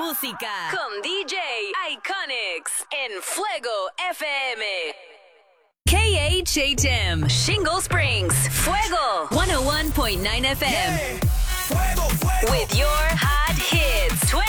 música con DJ Iconics en Fuego FM. KHHM, Shingle Springs, Fuego 101.9 FM. Yeah. Fuego, fuego. With your